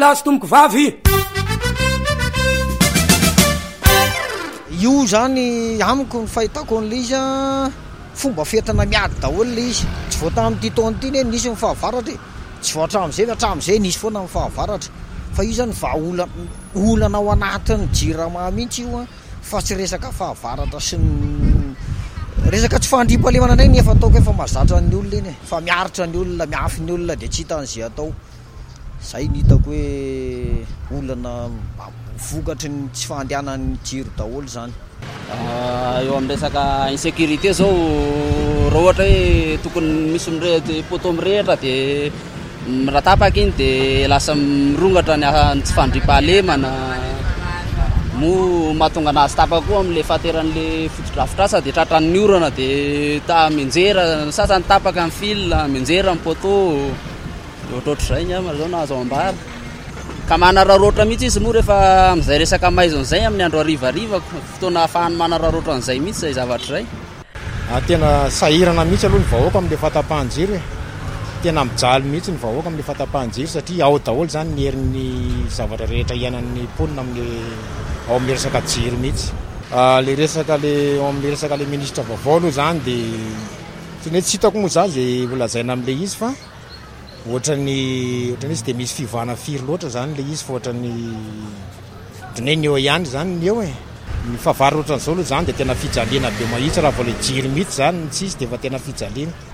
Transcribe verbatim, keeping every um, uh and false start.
latsy tomoko vavy. Io zany amiko ny fahitako an'le izy fomba fientrana miady daholo le izy. Tsy voata amin'ity taona ity ne nisy mifahavaratra, tsy voatra amin'izay fa hatramin'izay nisy foana mifahavaratra. Fa io zany vahaola olana ao anatin'ny jirama mihitsy io fa tsy resaka fahavaratra sy ny resaka tsy fandriam-pahalemana ndray nefa ataoko efa mahazatra ny olona iny fa miaritra ny olona, miafy ny olona dia tsy hitan'izay atao. Zay ny hitako hoe olana vokatry ny tsy fandehanan'ny jiro daholo zany. Eo amin'ny resaka insécurité zao raha ohatra hoe tokony misy mirehitra poto mirehitra dia raha tapaka iny dia lasa mirongatra ny tsy fandriam-pahalemana mo mahatonga anazy tapaka koa amin'ilay fahateran'ilay fotodrafitrasa dia tratran'ny orana dia ta menjera sasany tapaka amin'ny fil menjera amin'ny poto ohatrohatr'izay ny amana zao na azo ambara ka manararoatra mihitsy izy moa rehefa amin'izay resaka maizon'izay amin'ny andro harivariva fotoana ahafahany manararoatra an'izay mihitsy izay zavatra izay. Tena sahirana mihitsy aloha ny vahoaka amin'ilay fahatapahan-jiro e. Tena mijaly mihitsy ny vahoaka amin'ilay fahatapahan-jiro satria ao daholo zany ny herin'ny zavatra rehetra iainan'ny mponina amin'ilay ao amin'ilay resaka jiro mihitsy. Le resaka le ao amin'ilay resaka le ministra vaovao aloha zany dia tsy ne tsy hitako moa zany izay volazaina amin'ilay izy fa ohatrany ohatrany izy dia misy fivana firy loatra zany le izy fa ohatrany ohatrany eo ihany zany ny eo e. Ny fahavaratra ohatran'izao aloha zany dia tena fijaliana be mahitsy raha vao ilay jiro mihitsy zany ny tsisy dia efa tena fijaliana.